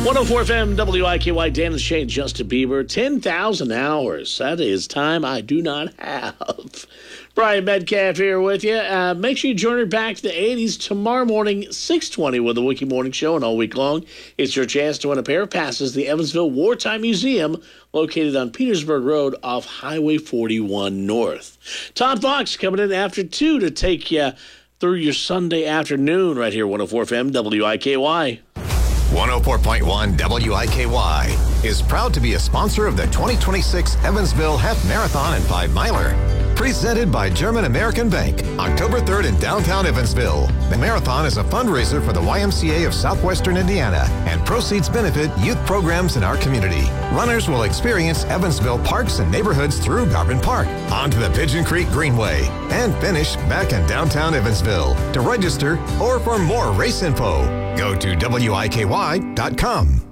104 FM, WIKY, Dan and Shane, Justin Bieber, 10,000 hours. That is time I do not have. Brian Metcalf here with you. Make sure you join her back to the 80s tomorrow morning, 6:20 with the Wiki Morning Show, and all week long. It's your chance to win a pair of passes to the Evansville Wartime Museum, located on Petersburg Road off Highway 41 North. Tom Fox coming in after 2 to take you through your Sunday afternoon right here, 104 FM, WIKY. 104.1 WIKY is proud to be a sponsor of the 2026 Evansville Half Marathon and 5 Miler. Presented by German American Bank, October 3rd in downtown Evansville. The marathon is a fundraiser for the YMCA of Southwestern Indiana, and proceeds benefit youth programs in our community. Runners will experience Evansville parks and neighborhoods through Garvin Park, onto the Pigeon Creek Greenway, and finish back in downtown Evansville. To register or for more race info, go to WIKY.com.